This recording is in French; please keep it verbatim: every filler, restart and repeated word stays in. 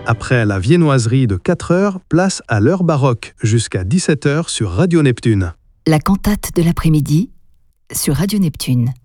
Après la viennoiserie de quatre heures, place à l'heure baroque jusqu'à dix-sept heures sur Radio Neptune. La cantate de l'après-midi sur Radio Neptune.